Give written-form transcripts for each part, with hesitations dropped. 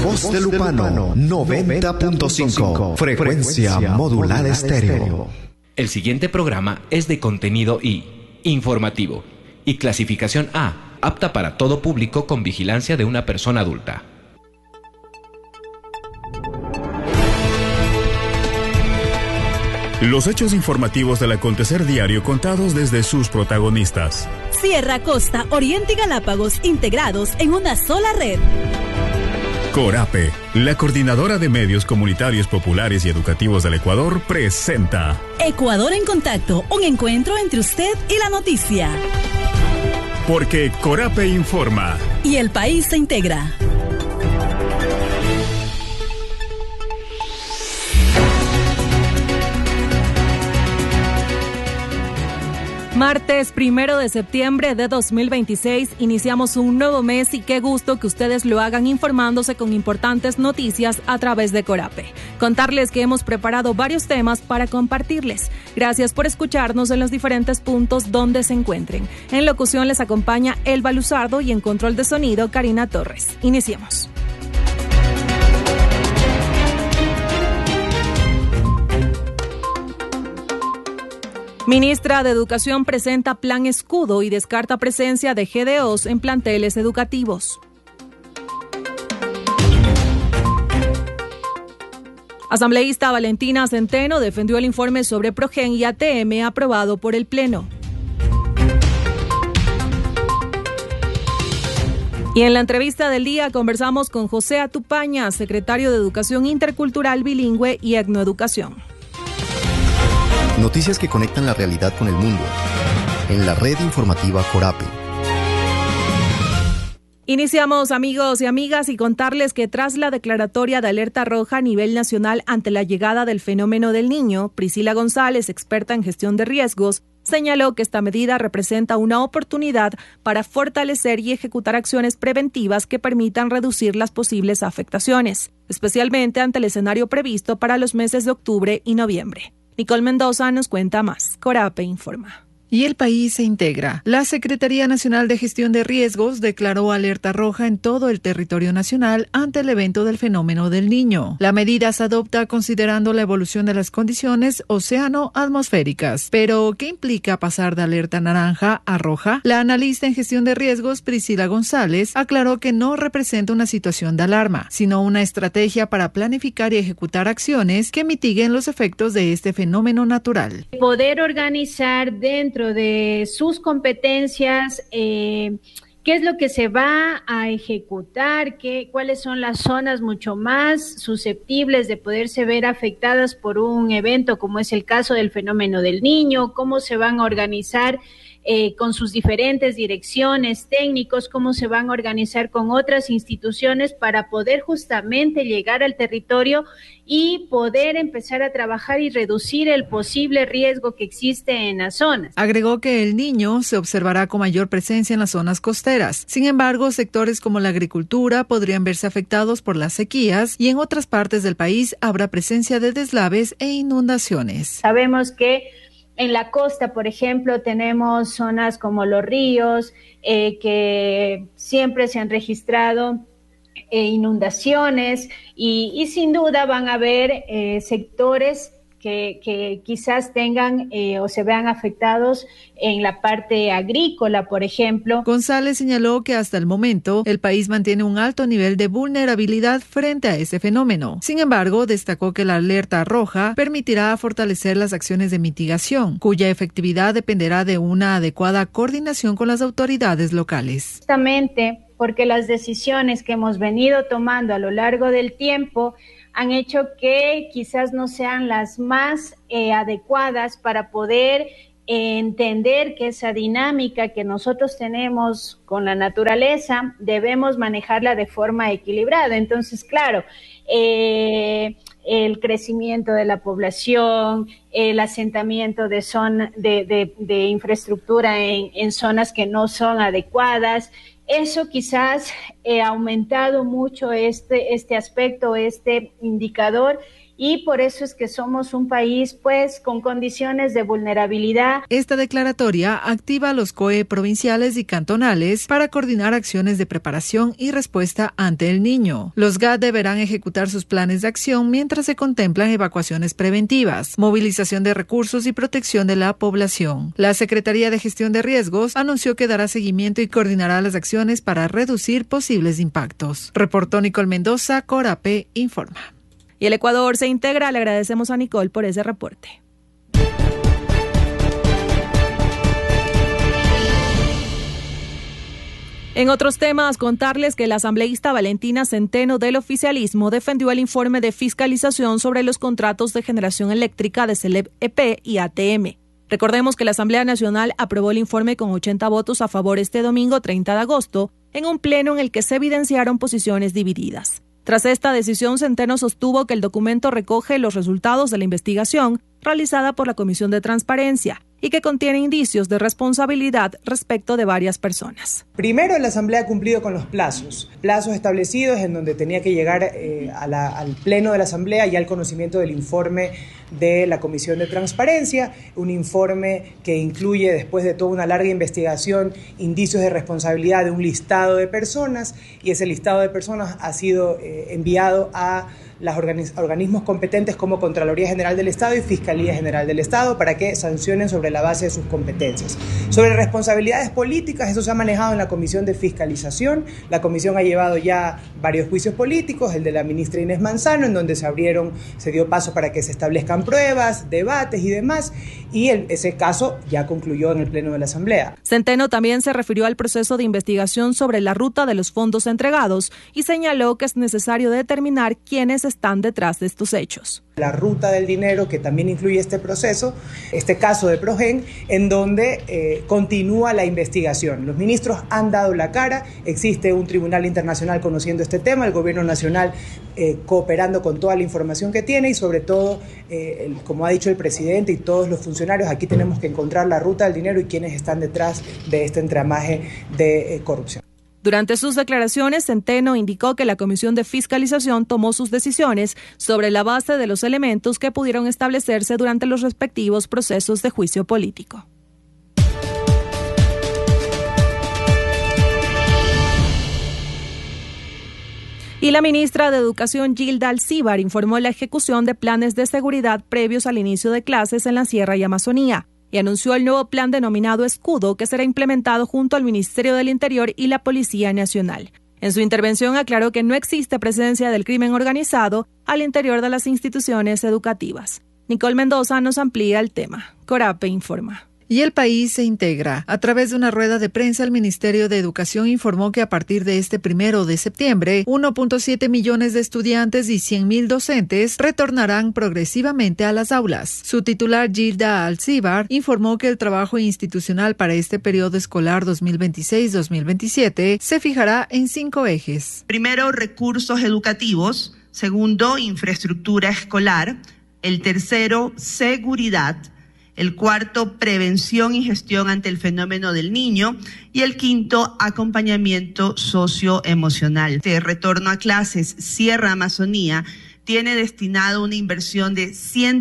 Voz de Lupano 90.5, frecuencia modulada estéreo. El siguiente programa es de contenido I, informativo, y clasificación A, apta para todo público con vigilancia de una persona adulta. Los hechos informativos del acontecer diario contados desde sus protagonistas. Sierra, Costa, Oriente y Galápagos integrados en una sola red. Corape, la coordinadora de medios comunitarios populares y educativos del Ecuador, presenta Ecuador en Contacto, un encuentro entre usted y la noticia. Porque Corape informa. Y el país se integra. Martes 1 de septiembre de 2026, iniciamos un nuevo mes y qué gusto que ustedes lo hagan informándose con importantes noticias a través de Corape. Contarles que hemos preparado varios temas para compartirles. Gracias por escucharnos en los diferentes puntos donde se encuentren. En locución les acompaña Elba Luzardo y en control de sonido Karina Torres. Iniciemos. Ministra de Educación presenta plan escudo y descarta presencia de GDOs en planteles educativos. Asambleísta Valentina Centeno defendió el informe sobre Progen y ATM aprobado por el Pleno. Y en la entrevista del día conversamos con José Atupaña, secretario de Educación Intercultural, Bilingüe y Etnoeducación. Noticias que conectan la realidad con el mundo. En la red informativa Corape. Iniciamos, amigos y amigas, y contarles que tras la declaratoria de alerta roja a nivel nacional ante la llegada del fenómeno del Niño, Priscila González, experta en gestión de riesgos, señaló que esta medida representa una oportunidad para fortalecer y ejecutar acciones preventivas que permitan reducir las posibles afectaciones, especialmente ante el escenario previsto para los meses de octubre y noviembre. Nicole Mendoza nos cuenta más. Corape informa. Y el país se integra. La Secretaría Nacional de Gestión de Riesgos declaró alerta roja en todo el territorio nacional ante el evento del fenómeno del Niño. La medida se adopta considerando la evolución de las condiciones océano-atmosféricas. Pero, ¿qué implica pasar de alerta naranja a roja? La analista en gestión de riesgos, Priscila González, aclaró que no representa una situación de alarma, sino una estrategia para planificar y ejecutar acciones que mitiguen los efectos de este fenómeno natural. Poder organizar dentro de sus competencias, qué es lo que se va a ejecutar, cuáles son las zonas mucho más susceptibles de poderse ver afectadas por un evento como es el caso del fenómeno del Niño, cómo se van a organizar con sus diferentes direcciones, técnicos, cómo se van a organizar con otras instituciones para poder justamente llegar al territorio y poder empezar a trabajar y reducir el posible riesgo que existe en las zonas. Agregó que el Niño se observará con mayor presencia en las zonas costeras. Sin embargo, sectores como la agricultura podrían verse afectados por las sequías y en otras partes del país habrá presencia de deslaves e inundaciones. Sabemos que en la costa, por ejemplo, tenemos zonas como los ríos, que siempre se han registrado inundaciones y sin duda van a haber sectores que quizás tengan o se vean afectados en la parte agrícola, por ejemplo. González señaló que hasta el momento el país mantiene un alto nivel de vulnerabilidad frente a este fenómeno. Sin embargo, destacó que la alerta roja permitirá fortalecer las acciones de mitigación, cuya efectividad dependerá de una adecuada coordinación con las autoridades locales. Justamente porque las decisiones que hemos venido tomando a lo largo del tiempo han hecho que quizás no sean las más adecuadas para poder entender que esa dinámica que nosotros tenemos con la naturaleza debemos manejarla de forma equilibrada. Entonces, claro, el crecimiento de la población, el asentamiento de infraestructura en zonas que no son adecuadas, eso quizás ha aumentado mucho este aspecto, este indicador, y por eso es que somos un país pues con condiciones de vulnerabilidad. Esta declaratoria activa a los COE provinciales y cantonales para coordinar acciones de preparación y respuesta ante el niño. Los GAT deberán ejecutar sus planes de acción mientras se contemplan evacuaciones preventivas, movilización de recursos y protección de la población. La Secretaría de Gestión de Riesgos anunció que dará seguimiento y coordinará las acciones para reducir posibles impactos. Reportó Nicole Mendoza, Corapé informa. Y el Ecuador se integra. Le agradecemos a Nicole por ese reporte. En otros temas, contarles que la asambleísta Valentina Centeno del oficialismo defendió el informe de fiscalización sobre los contratos de generación eléctrica de CELEP-EP y ATM. Recordemos que la Asamblea Nacional aprobó el informe con 80 votos a favor este domingo 30 de agosto, en un pleno en el que se evidenciaron posiciones divididas. Tras esta decisión, Centeno sostuvo que el documento recoge los resultados de la investigación realizada por la Comisión de Transparencia y que contiene indicios de responsabilidad respecto de varias personas. Primero, la Asamblea ha cumplido con los plazos establecidos en donde tenía que llegar al Pleno de la Asamblea y al conocimiento del informe de la Comisión de Transparencia, un informe que incluye, después de toda una larga investigación, indicios de responsabilidad de un listado de personas, y ese listado de personas ha sido enviado a los organismos competentes como Contraloría General del Estado y Fiscalía General del Estado para que sancionen sobre la base de sus competencias. Sobre responsabilidades políticas, eso se ha manejado en la Comisión de Fiscalización. La Comisión ha llevado ya varios juicios políticos, el de la ministra Inés Manzano, en donde se dio paso para que se establezcan pruebas, debates y demás, y ese caso ya concluyó en el Pleno de la Asamblea. Centeno también se refirió al proceso de investigación sobre la ruta de los fondos entregados y señaló que es necesario determinar quiénes están detrás de estos hechos. La ruta del dinero, que también incluye este proceso, este caso de Progen, en donde continúa la investigación. Los ministros han dado la cara, existe un tribunal internacional conociendo este tema, el gobierno nacional cooperando con toda la información que tiene y sobre todo, como ha dicho el presidente y todos los funcionarios, aquí tenemos que encontrar la ruta del dinero y quiénes están detrás de este entramaje de corrupción. Durante sus declaraciones, Centeno indicó que la Comisión de Fiscalización tomó sus decisiones sobre la base de los elementos que pudieron establecerse durante los respectivos procesos de juicio político. Y la ministra de Educación, Gilda Alcíbar, informó la ejecución de planes de seguridad previos al inicio de clases en la Sierra y Amazonía, y anunció el nuevo plan denominado Escudo, que será implementado junto al Ministerio del Interior y la Policía Nacional. En su intervención aclaró que no existe presencia del crimen organizado al interior de las instituciones educativas. Nicole Mendoza nos amplía el tema. Corapé informa. Y el país se integra. A través de una rueda de prensa, el Ministerio de Educación informó que a partir de este 1 de septiembre, 1.7 millones de estudiantes y 100.000 docentes retornarán progresivamente a las aulas. Su titular, Gilda Alcíbar, informó que el trabajo institucional para este periodo escolar 2026-2027 se fijará en 5 ejes. Primero, recursos educativos. Segundo, infraestructura escolar. El tercero, seguridad. El cuarto, prevención y gestión ante el fenómeno del niño. Y el quinto, acompañamiento socioemocional. De retorno a clases, Sierra Amazonía tiene destinado una inversión de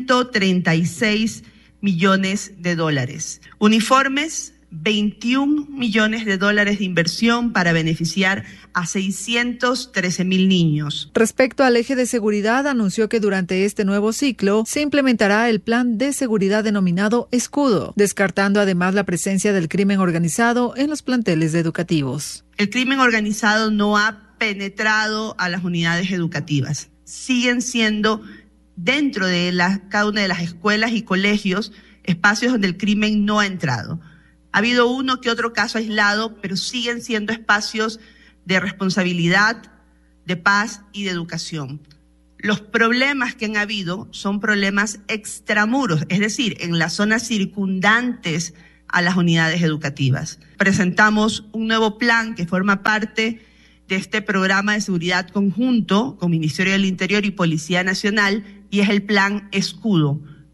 $136 millones. Uniformes, $21 millones de inversión para beneficiar a 613.000 niños. Respecto al eje de seguridad, anunció que durante este nuevo ciclo se implementará el plan de seguridad denominado Escudo, descartando además la presencia del crimen organizado en los planteles educativos. El crimen organizado no ha penetrado a las unidades educativas. Siguen siendo dentro de cada una de las escuelas y colegios espacios donde el crimen no ha entrado. Ha habido uno que otro caso aislado, pero siguen siendo espacios de responsabilidad, de paz y de educación. Los problemas que han habido son problemas extramuros, es decir, en las zonas circundantes a las unidades educativas. Presentamos un nuevo plan que forma parte de este programa de seguridad conjunto con Ministerio del Interior y Policía Nacional y es el plan Escudo.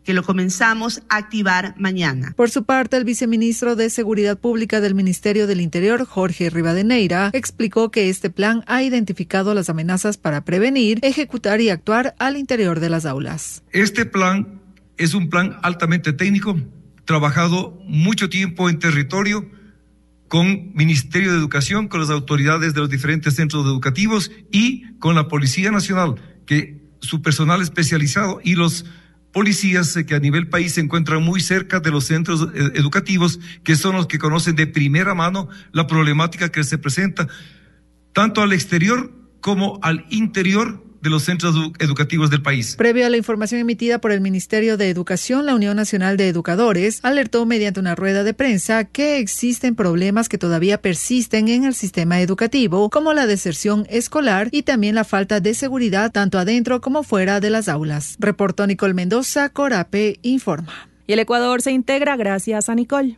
que lo comenzamos a activar mañana. Por su parte, el viceministro de Seguridad Pública del Ministerio del Interior, Jorge Rivadeneira, explicó que este plan ha identificado las amenazas para prevenir, ejecutar y actuar al interior de las aulas. Este plan es un plan altamente técnico, trabajado mucho tiempo en territorio, con Ministerio de Educación, con las autoridades de los diferentes centros educativos y con la Policía Nacional, que su personal especializado y los policías que a nivel país se encuentran muy cerca de los centros educativos, que son los que conocen de primera mano la problemática que se presenta, tanto al exterior como al interior de los centros educativos del país. Previo a la información emitida por el Ministerio de Educación, la Unión Nacional de Educadores alertó mediante una rueda de prensa que existen problemas que todavía persisten en el sistema educativo, como la deserción escolar y también la falta de seguridad tanto adentro como fuera de las aulas. Reportó Nicole Mendoza, Corape informa. Y el Ecuador se integra gracias a Nicole.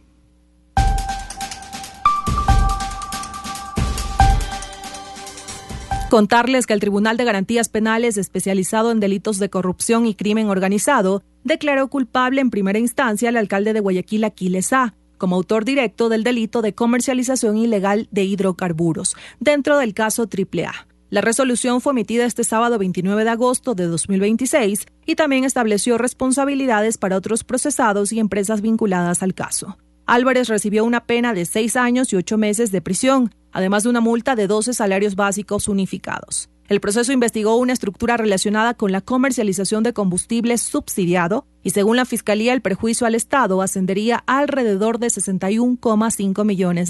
Contarles que el Tribunal de Garantías Penales, especializado en delitos de corrupción y crimen organizado, declaró culpable en primera instancia al alcalde de Guayaquil, Aquiles A., como autor directo del delito de comercialización ilegal de hidrocarburos, dentro del caso AAA. La resolución fue emitida este sábado 29 de agosto de 2026 y también estableció responsabilidades para otros procesados y empresas vinculadas al caso. Álvarez recibió una pena de 6 años y 8 meses de prisión, además de una multa de 12 salarios básicos unificados. El proceso investigó una estructura relacionada con la comercialización de combustible subsidiado y, según la Fiscalía, el perjuicio al Estado ascendería a alrededor de $61,5 millones.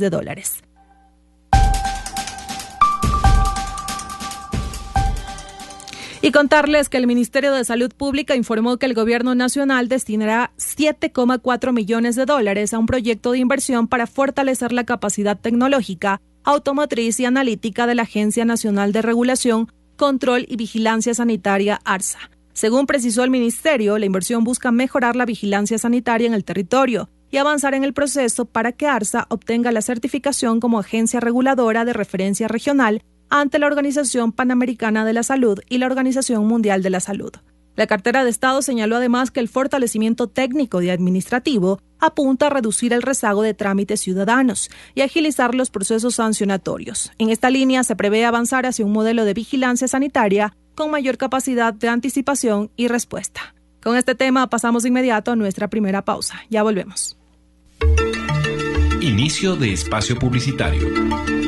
Y contarles que el Ministerio de Salud Pública informó que el Gobierno Nacional destinará $7,4 millones a un proyecto de inversión para fortalecer la capacidad tecnológica, automotriz y analítica de la Agencia Nacional de Regulación, Control y Vigilancia Sanitaria, ARSA. Según precisó el Ministerio, la inversión busca mejorar la vigilancia sanitaria en el territorio y avanzar en el proceso para que ARSA obtenga la certificación como agencia reguladora de referencia regional ante la Organización Panamericana de la Salud y la Organización Mundial de la Salud. La cartera de Estado señaló además que el fortalecimiento técnico y administrativo apunta a reducir el rezago de trámites ciudadanos y agilizar los procesos sancionatorios. En esta línea se prevé avanzar hacia un modelo de vigilancia sanitaria con mayor capacidad de anticipación y respuesta. Con este tema pasamos de inmediato a nuestra primera pausa. Ya volvemos. Inicio de espacio publicitario.